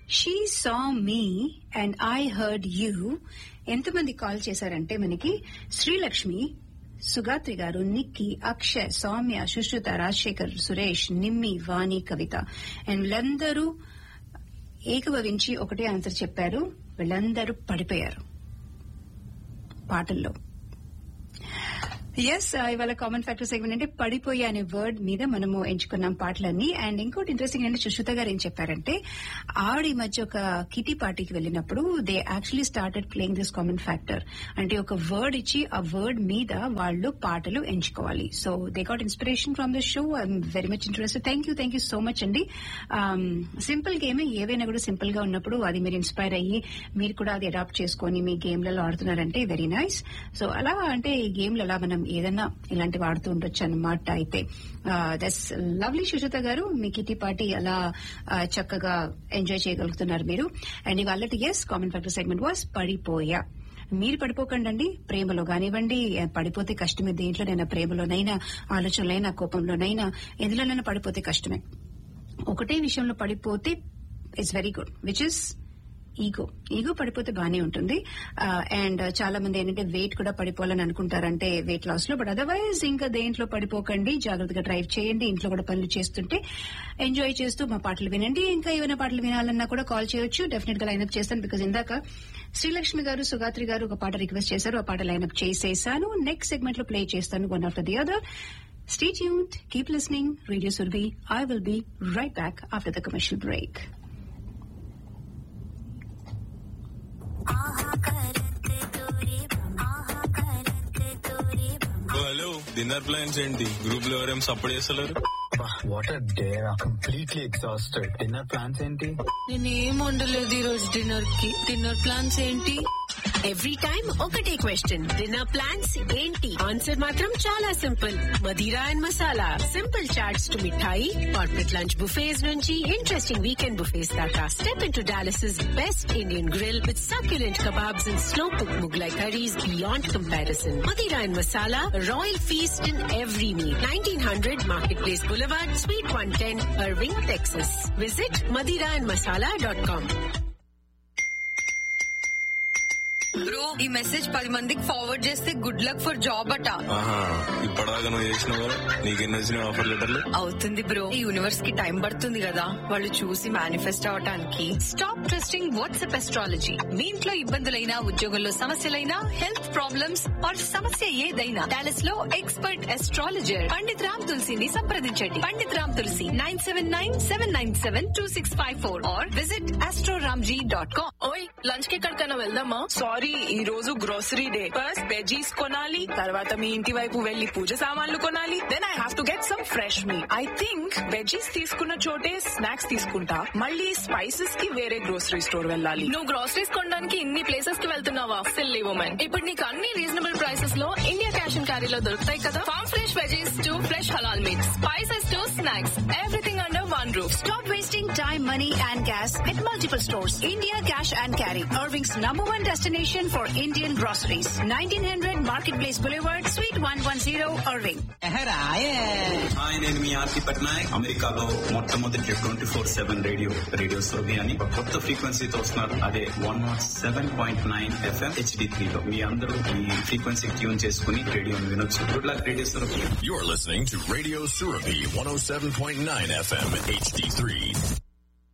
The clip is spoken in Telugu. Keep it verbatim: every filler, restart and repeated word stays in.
She saw me and I heard you. ఎంతమంది కాల్ చేశారంటే మనకి శ్రీలక్ష్మి, సుగాత్రి గారు, నిక్కీ, అక్షయ్, సౌమ్య, సుశ్రుత, రాజశేఖర్, సురేష్, నిమ్మి, వాణి, కవిత. అండ్ వీళ్ళందరూ ఏకభవించి ఒకటే ఆన్సర్ చెప్పారు. వీళ్ళందరూ పడిపోయారు పాటల్లో. ఎస్, ఇవాళ కామన్ ఫ్యాక్టర్ సెగ్మెంట్ అంటే పడిపోయే అనే వర్డ్ మీద మనము ఎంచుకున్నాం పాటలన్నీ. అండ్ ఇంకోటి ఇంట్రెస్టింగ్ అంటే సుశ్రుత గారు ఏం చెప్పారంటే ఆవిడ ఈ మధ్య ఒక కిటీ పార్టీకి వెళ్ళినప్పుడు they actually started playing this common factor. అంటే ఒక వర్డ్ ఇచ్చి ఆ వర్డ్ మీద వాళ్ళు పాటలు ఎంచుకోవాలి. So they got inspiration from the show. I'm very much interested. Thank you thank you so much అండి. సింపుల్ గేమ్, ఏవైనా కూడా సింపుల్ గా ఉన్నప్పుడు అది మీరు ఇన్స్పైర్ అయ్యి మీరు కూడా అది అడాప్ట్ చేసుకుని మీ గేమ్లలో ఆడుతున్నారంటే వెరీ నైస్. సో అలా అంటే ఈ గేమ్లు అలా మనం ఏదన్నా ఇలాంటి వాడుతూ ఉండొచ్చు అన్నమాట. అయితే దట్స్ లవ్లీ సుజాత గారు, మీ కిటీ పార్టీ అలా చక్కగా ఎంజాయ్ చేయగలుగుతున్నారు మీరు. అండ్ ఇవాళ yes common factor segment was పడిపోయా. మీరు పడిపోకండి ప్రేమలో కానివ్వండి. పడిపోతే కష్టమే, దేంట్లోనైనా, ప్రేమలోనైనా, ఆలోచనలైనా, కోపంలోనైనా, ఎందులోనైనా పడిపోతే కష్టమే. ఒకటే విషయంలో పడిపోతే it's very good, which is ego. Ego పడిపోతే బానే ఉంటుంది. అండ్ చాలా మంది ఏంటంటే వెయిట్ కూడా పడిపోవాలని అనుకుంటారంటే వెయిట్ లాస్ లో. బట్ అదర్వైజ్ ఇంకా దేంట్లో పడిపోకండి, జాగ్రత్తగా డ్రైవ్ చేయండి. ఇంట్లో కూడా పనులు చేస్తుంటే ఎంజాయ్ చేస్తూ మా పాటలు వినండి. ఇంకా ఏమైనా పాటలు వినాలన్నా కూడా కాల్ చేయొచ్చు. డెఫినెట్ గా లైన్అప్ చేస్తాను. బికాజ్ ఇందాక శ్రీలక్ష్మి గారు, సుగాత్రి గారు ఒక పాట రిక్వెస్ట్ చేశారు. ఆ పాట లైన్అప్ చేసేసాను. నెక్స్ట్ సెగ్మెంట్ లో ప్లే చేస్తాను one after the other. Stay tuned, keep listening. Radio Surabhi. I will be right back after the commercial break. Hello, dinner plans ఏంటి? గ్రూప్ లో ఎవరేం సపోర్ట్ చేస్తలేరు? What are day completely exhausted. Dinner plans ఏంటి? నేనేం వండలేదు ఈ రోజు డిన్నర్ కి. డిన్నర్ ప్లాన్స్ ఏంటి? ఎవ్రీ టైమ్ ఒకటే క్వశ్చన్, డిన్నర్ ప్లాన్స్ ఏంటి? ఆన్సర్ మాత్రం చాలా simple, Madira and masala. Simple charts to mithai, corporate lunch buffets నుంచి ఇంట్రెస్టింగ్ వీకెండ్ బుఫేస్ దాకా. Step into Dallas best Indian grill with succulent kebabs and slow cooked Mughlai curries beyond comparison. Madira and Masala, a royal feast in every meal. nineteen hundred Marketplace Boulevard, Suite one ten, Irving, Texas. Visit madira and masala dot com. Bro, ఈ మెసేజ్ పది మందికి ఫార్వర్డ్ చేస్తే గుడ్ లక్ ఫర్ జాబ్ అట. ఇప్పటిదాకా నువ్వు చేసినావు కదా, నీకెన్ని వచ్చిన ఆఫర్ లెటర్లు? అవుతుంది బ్రో, ఈ యూనివర్స్ కి టైం పడుతుంది కదా వాళ్ళు చూసి మేనిఫెస్ట్ అవటానికి. Stop trusting WhatsApp astrology. మీ ఇంట్లో ఇబ్బందులైనా, ఉద్యోగంలో సమస్యలైనా, హెల్త్ ప్రాబ్లమ్స్ ఆర్ సమస్య ఏదైనా, డాలస్ లో ఎక్స్పర్ట్ అస్ట్రాలజర్ పండిత్ రామ్ తులసిని సంప్రదించండి. పండిత్ రామ్ తులసి nine seven nine seven nine seven two six five four are visit Astroramji dot com. ఓయ్, లంచ్ కి ఎక్కడికైనా వెళ్దామా? సారీ, ఈ రోజు గ్రోసరీ డే. ఫస్ట్ వెజీస్ కొనాలి, తర్వాత మీ ఇంటి వైపు వెళ్లి పూజ సామాన్లు కొనాలి. Then I have to get some fresh meet. I think veggies తీసుకున్న చోటే స్నాక్స్ తీసుకుంటా, మళ్ళీ స్పైసెస్ కి వేరే గ్రోసరీ స్టోర్ వెళ్ళాలి. నువ్వు గ్రోసరీస్ కొనడానికి ఇన్ని ప్లేసెస్ కి వెళ్తున్నావా? Silly women. ఇప్పుడు నీకు అన్ని రీజనబుల్ ప్రైసెస్ లో ఇండియా క్యాష్ అండ్ క్యారీలో దొరుకుతాయి కదా. Form fresh veggies to fresh halal meets, spices to snacks, everything under one roof. Stop wasting time, money and gas at multiple stores. India Cash and Carry, Irving's number one destination for Indian groceries. nineteen hundred Marketplace Boulevard, Suite one ten, Irving. Hi, నేను మీ ఆర్తి పట్నాయక్. అమెరికాలో మొట్టమొదటి twenty four seven radio radio Surabhi అని ఒక కొత్త ఫ్రీక్వెన్సీతో వస్తున్నారు. అదే one not seven point nine FM HD three లో. మీ అందరూ ఈ ఫ్రీక్వెన్సీ ట్యూన్ చేసుకుని రేడియోని వినొచ్చు. Good luck radio Surabhi. You're listening to Radio Surabhi one oh seven point nine F M H D three.